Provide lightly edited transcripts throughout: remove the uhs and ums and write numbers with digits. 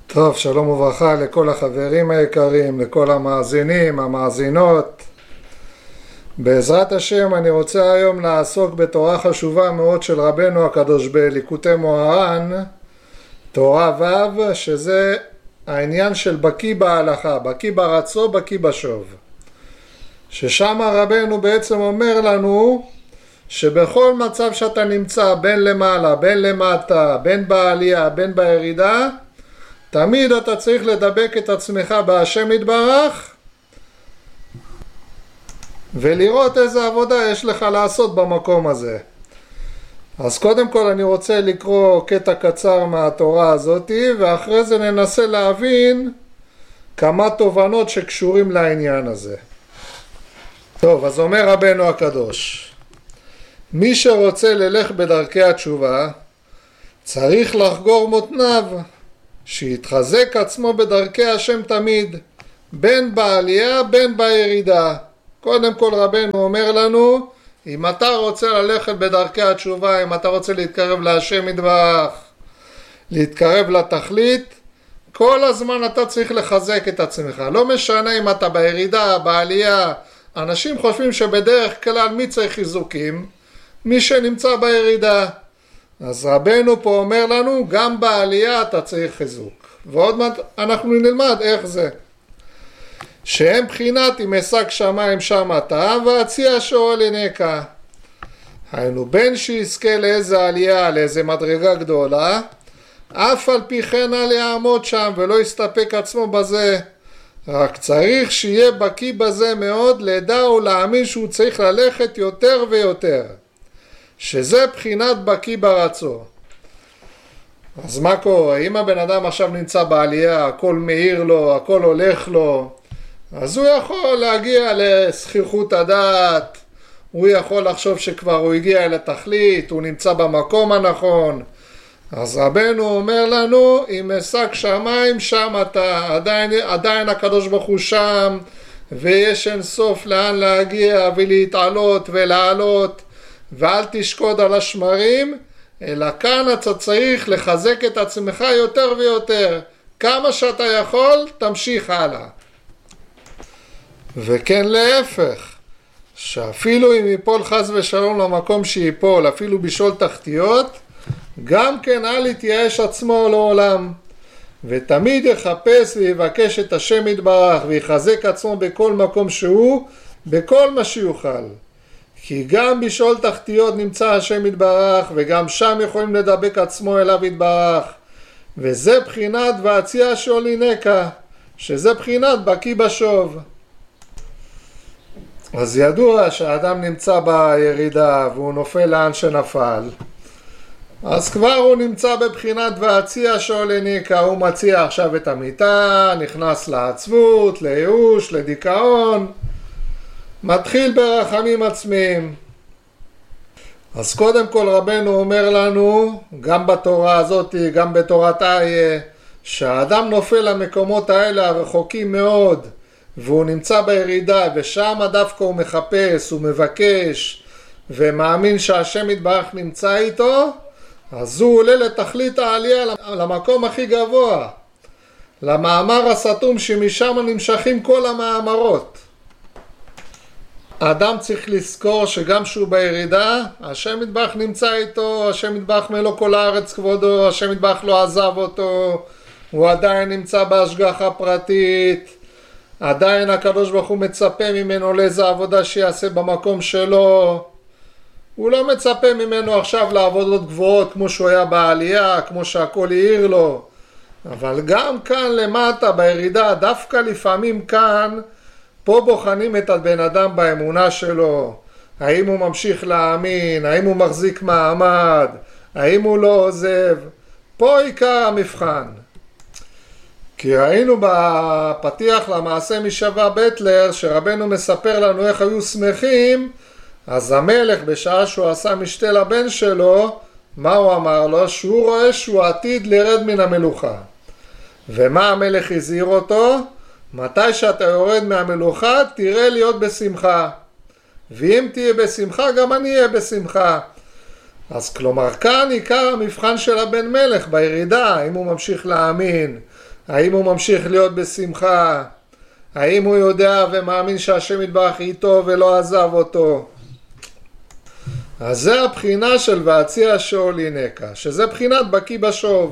טוב, שלום וברכה לכל החברים היקרים, לכל המאזינים, המאזינות. בעזרת השם אני רוצה היום לעסוק בתורה חשובה מאוד של רבנו הקדוש בליקוטי מוהר"ן, תורה ו', שזה העניין של בקי בהלכה, בקי ברצו, בקי בשוב. ששם רבנו בעצם אומר לנו שבכל מצב שאתה נמצא, בין למעלה, בין למטה, בין בעלייה, בין בירידה, תמיד אתה צריך לדבק את עצמך בהשם יתברך ולראות איזה עבודה יש לך לעשות במקום הזה. אז קודם כל אני רוצה לקרוא קטע קצר מהתורה הזאת, ואחרי זה ננסה להבין כמה תובנות שקשורים לעניין הזה. טוב, אז אומר רבנו הקדוש, מי שרוצה ללך בדרכי התשובה צריך לחגור מותניו, שיתחזק עצמו בדרכי השם תמיד, בין בעלייה בין בירידה. קודם כל רבנו אומר לנו, אם אתה רוצה ללכת בדרכי התשובה, אם אתה רוצה להתקרב להשם יתברך, להתקרב לתכלית, כל הזמן אתה צריך לחזק את עצמך. לא משנה אם אתה בירידה, בעלייה. אנשים חושבים שבדרך כלל מי צריך חיזוקים? מי שנמצא בירידה. אז רבנו פה אומר לנו, גם בעלייה אתה צריך חיזוק. ועוד מעט אנחנו נלמד איך זה. שהם בחינת אם אשק שמיים שם אתה, והציע שאול עינך. היינו בין שיזכה לאיזה עלייה, לאיזה מדרגה גדולה, אף על פי כן על יעמוד שם ולא יסתפק עצמו בזה. רק צריך שיהיה בקי בזה מאוד, לדע ולהאמין שהוא צריך ללכת יותר ויותר. שזה בחינת בקי ברצו. אז מה קורה? אם הבן אדם עכשיו נמצא בעלייה, הכל מאיר לו, הכל הולך לו, אז הוא יכול להגיע לסחיחות הדעת, הוא יכול לחשוב שכבר הוא הגיע אל התכלית, הוא נמצא במקום הנכון. אז רבנו אומר לנו, אם אשק שמיים שם אתה, עדיין הקדוש ברוך הוא שם, ויש אין סוף לאן להגיע ולהתעלות ולעלות, ואל תשקוד על השמרים, אלא כאן אתה צריך לחזק את עצמך יותר ויותר. כמה שאתה יכול, תמשיך הלאה. וכן להפך, שאפילו אם ייפול חס ושלום למקום שיפול, אפילו בשול תחתיות, גם כן אל יתייאש עצמו לעולם, ותמיד יחפש ויבקש את השם יתברך, ויחזק עצמו בכל מקום שהוא, בכל מה שיוכל. כי גם בשאול תחתיות נמצא השם יתברך, וגם שם יכולים לדבק עצמו אליו יתברך. וזה בחינת והציע שאול עינך, שזה בחינת בקי בשוב. אז ידוע שהאדם נמצא בירידה והוא נופל לאן שנפל, אז כבר הוא נמצא בבחינת והציע שאול עינך, הוא מציע עכשיו את המיטה, נכנס לעצבות, לייאוש, לדיכאון, מתחיל ברחמים עצמיים. אז קודם כל רבנו אומר לנו, גם בתורה הזאת, גם בתורת איה, שהאדם נופל למקומות האלה הרחוקים מאוד, והוא נמצא בירידה, ושם דווקא הוא מחפש, הוא מבקש, ומאמין שהשם יתברך נמצא איתו, אז הוא עולה לתכלית העלייה, למקום הכי גבוה, למאמר הסתום שמשם נמשכים כל המאמרות. האדם צריך לזכור שגם שהוא בירידה, השם יתברך נמצא איתו, השם יתברך מלוא כל הארץ כבודו, השם יתברך לא עזב אותו, הוא עדיין נמצא בהשגחה פרטית, עדיין הקדוש ברוך הוא מצפה ממנו לאיזה עבודה שיעשה במקום שלו, הוא לא מצפה ממנו עכשיו לעבודות גבוהות כמו שהוא היה בעלייה, כמו שהכל העיר לו, אבל גם כאן למטה בירידה, דווקא לפעמים כאן, פה בוחנים את הבן אדם באמונה שלו, האם הוא ממשיך להאמין, האם הוא מחזיק מעמד, האם הוא לא עוזב, פה עיקר המבחן. כי ראינו בפתיח למעשה משבע בטלר, שרבנו מספר לנו איך היו שמחים, אז המלך בשעה שהוא עשה משתה לבן שלו, מה הוא אמר לו? שהוא רואה שהוא עתיד לרד מן המלוכה. ומה המלך הזהיר אותו? מתי שאתה יורד מהמלוכה תראה להיות בשמחה, ואם תהיה בשמחה גם אני אהיה בשמחה. אז כלומר כאן עיקר המבחן של הבן מלך בירידה, האם הוא ממשיך להאמין, האם הוא ממשיך להיות בשמחה? האם הוא יודע ומאמין שהשם יתברך איתו ולא עזב אותו? אז זה הבחינה של והציע שאול הינקה, שזה בחינת בקי בשוב.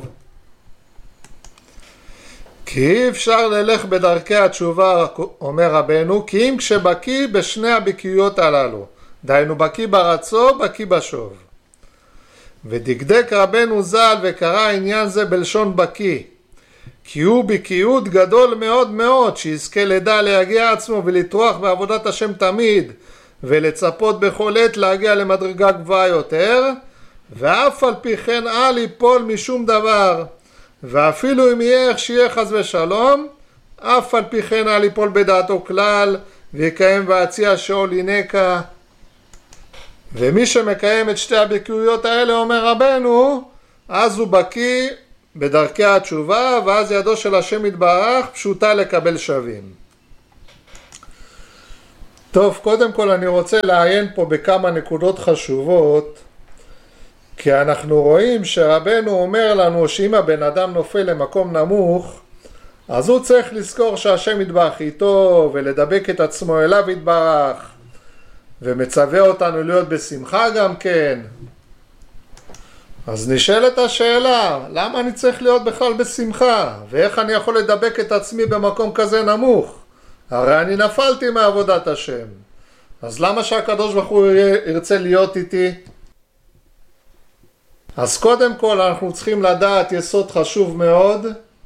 כי אי אפשר ללך בדרכי התשובה, אומר רבנו, כי אם כשבקי בשני הבקיויות הללו, דהיינו בקי ברצו, בקי בשוב. ודקדק רבנו ז"ל וקרא עניין זה בלשון בקי, כי הוא בקיאות גדול מאוד מאוד, שיזכה לדע להגיע עצמו ולטרוח בעבודת השם תמיד, ולצפות בכל עת להגיע למדרגה גבוהה יותר, ואף על פי כן אל ייפול משום דבר, ואפילו אם יהיה איך שיהיה חס ושלום, אף על פי כן אל ייפול בדעתו כלל, ויקיים והציע שאול הינקה. ומי שמקיים את שתי הבקיאויות האלה, אומר רבנו, אז הוא בקי בדרכי התשובה, ואז ידו של השם יתברך פשוטה לקבל שווים. טוב, קודם כל אני רוצה לעיין פה בכמה נקודות חשובות, כי אנחנו רואים שרבנו אומר לנו שאם הבן אדם נופל למקום נמוך, אז הוא צריך לזכור שהשם יתברך איתו ולדבק את עצמו אליו יתברך, ומצווה אותנו להיות בשמחה גם כן. אז נשאלת השאלה, למה אני צריך להיות בכלל בשמחה? ואיך אני יכול לדבק את עצמי במקום כזה נמוך? הרי אני נפלתי מעבודת השם. אז למה שהקדוש ברוך הוא ירצה להיות איתי? אז קודם כל אנחנו צריכים לדעת יסוד חשוב מאוד,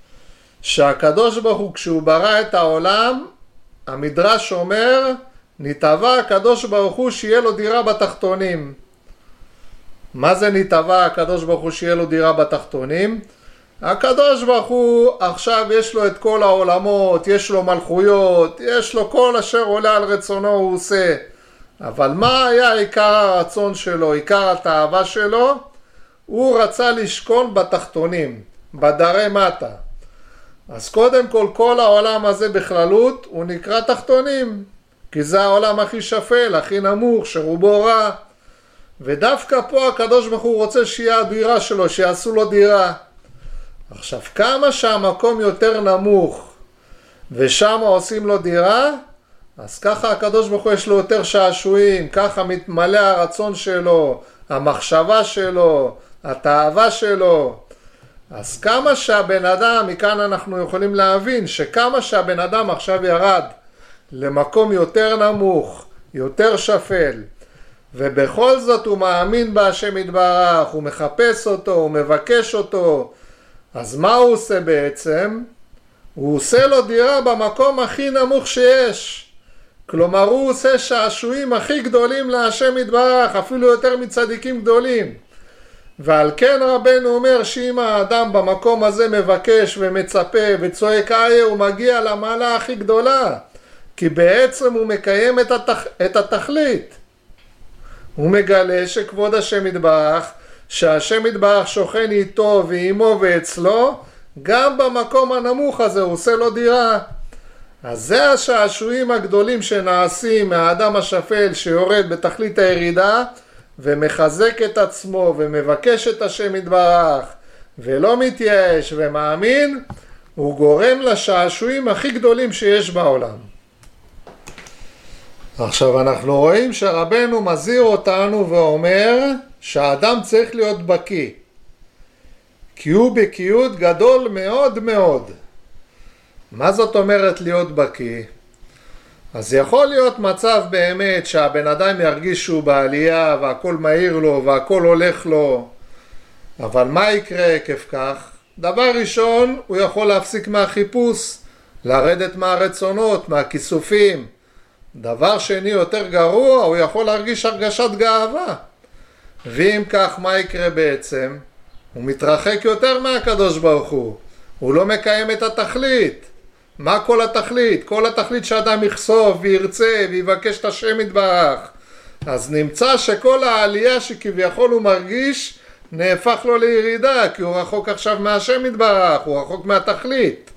שהקדוש ברוך הוא כשהוא ברא את העולם, המדרש אומר, נתבע הקדוש ברוך הוא שיהיה לו דירה בתחתונים. מה זה נתבע הקדוש ברוך הוא שיהיה לו דירה בתחתונים? הקדוש ברוך הוא עכשיו יש לו את כל העולמות, יש לו מלכויות, יש לו כל אשר עולה על רצונו הוא עושה. אבל מה היה עיקר הרצון שלו, עיקר התאווה שלו? הוא רצה לשכון בתחתונים, בדרי מטה. אז קודם כל העולם הזה בכללות הוא נקרא תחתונים, כי זה העולם הכי שפל, הכי נמוך, שרובו רע. ודווקא פה הקדוש ברוך הוא רוצה שיהיה הדירה שלו, שיעשו לו דירה. עכשיו, כמה שהמקום יותר נמוך ושם עושים לו דירה, אז ככה הקדוש ברוך הוא יש לו יותר שעשועים, ככה מתמלא הרצון שלו, המחשבה שלו, התאווה שלו. אז כמה שהבן אדם, מכאן אנחנו יכולים להבין שכמה שהבן אדם עכשיו ירד למקום יותר נמוך, יותר שפל, ובכל זאת הוא מאמין בהשם יתברך, הוא מחפש אותו, הוא מבקש אותו, אז מה הוא עושה בעצם? הוא עושה לו דירה במקום הכי נמוך שיש. כלומר הוא עושה שעשועים הכי גדולים להשם יתברך, אפילו יותר מצדיקים גדולים. ועל כן רבנו אומר שאם האדם במקום הזה מבקש ומצפה וצועק איה, הוא מגיע למעלה הכי גדולה, כי בעצם הוא מקיים את התכלית. הוא מגלה שכבוד השם יתברך, שהשם יתברך שוכן איתו ועמו ואצלו, גם במקום הנמוך הזה הוא עושה לו דירה. אז זה השעשועים הגדולים שנעשים מהאדם השפל שיורד בתכלית הירידה ומחזק את עצמו ומבקש את השם יתברך ולא מתייאש ומאמין, הוא גורם לשעשועים הכי גדולים שיש בעולם. עכשיו אנחנו רואים שרבנו מזהיר אותנו ואומר שהאדם צריך להיות בקי, כי הוא בקיאות גדול מאוד מאוד. מה זאת אומרת להיות בקי? אז יכול להיות מצב באמת שהבן אדם ירגיש שהוא בעלייה והכל מהיר לו והכל הולך לו, אבל מה יקרה עקב כך? דבר ראשון, הוא יכול להפסיק מהחיפוש, לרדת מהרצונות, מהכיסופים. דבר שני יותר גרוע, הוא יכול להרגיש הרגשת גאווה. ואם כך, מה יקרה בעצם? הוא מתרחק יותר מהקדוש ברוך הוא לא מקיים את התכלית. מה כל התכלית? כל התכלית שאדם יחשוף וירצה ויבקש את השם יתברך. אז נמצא שכל העלייה שכביכול הוא מרגיש נהפך לו לירידה, כי הוא רחוק עכשיו מהשם יתברך, הוא רחוק מהתכלית.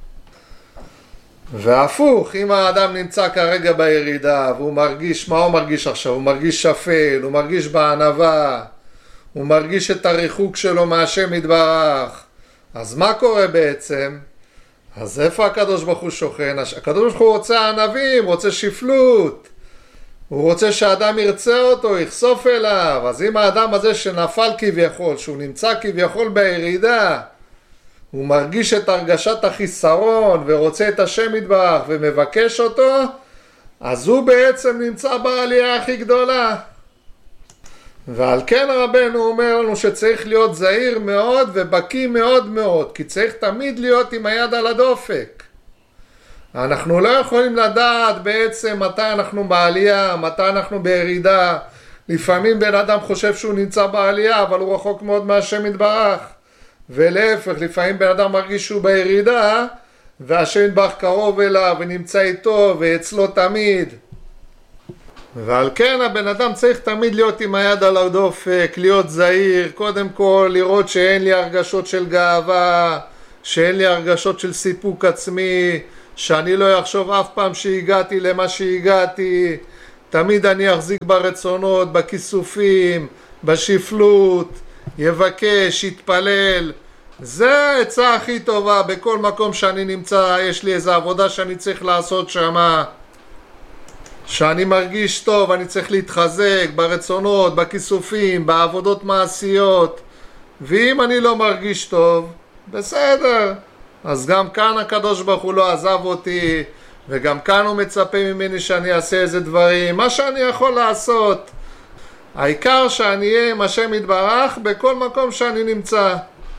והפוך, אם האדם נמצא כרגע בירידה והוא מרגיש, מה הוא מרגיש עכשיו? הוא מרגיש שפל, הוא מרגיש בענווה, הוא מרגיש את הריחוק שלו מהשם יתברך. אז מה קורה בעצם? אז איפה הקדוש ברוך הוא שוכן? הקדוש ברוך הוא רוצה ענבים, רוצה שפלות. הוא רוצה שהאדם ירצה אותו, יחשוף אליו. אז אם האדם הזה שנפל כביכול, שהוא נמצא כביכול בירידה, הוא מרגיש את הרגשת החיסרון ורוצה את השם יתברך ומבקש אותו, אז הוא בעצם נמצא בעלייה הכי גדולה. ועל כן רבנו אומר לנו שצריך להיות זהיר מאוד ובקיא מאוד מאוד, כי צריך תמיד להיות עם היד על הדופק. אנחנו לא יכולים לדעת בעצם מתי אנחנו בעלייה, מתי אנחנו בירידה. לפעמים בן אדם חושב שהוא נמצא בעלייה, אבל הוא רחוק מאוד מהשם יתברך. ולהפך, לפעמים בן אדם מרגיש שהוא בירידה, והשם יתברך קרוב אליו ונמצא איתו ואצלו תמיד. ועל כן הבן אדם צריך תמיד להיות עם היד על הדופק, להיות זהיר, קודם כל לראות שאין לי הרגשות של גאווה, שאין לי הרגשות של סיפוק עצמי, שאני לא אחשוב אף פעם שהגעתי למה שהגעתי, תמיד אני אחזיק ברצונות, בכיסופים, בשפלות, יבקש, יתפלל. זה העצה הכי טובה בכל מקום שאני נמצא, יש לי איזו עבודה שאני צריך לעשות שמה, שאני מרגיש טוב, אני צריך להתחזק ברצונות, בכיסופים, בעבודות מעשיות. ואם אני לא מרגיש טוב, בסדר. אז גם כאן הקדוש ברוך הוא לא עזב אותי, וגם כאן הוא מצפה ממני שאני אעשה איזה דברים, מה שאני יכול לעשות. העיקר שאני אהיה עם השם יתברך בכל מקום שאני נמצא.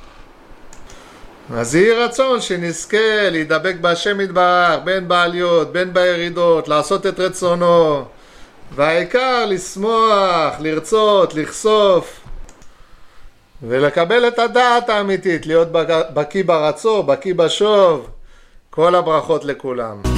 אז יהי רצון שנזכה להידבק בהשם יתברך, בין בעליות, בין בירידות, לעשות את רצונו. והעיקר לשמוח, לרצות, לחשוף, ולקבל את הדעת האמיתית, להיות בקיא ברצון, בקיא בשוב. כל הברכות לכולם.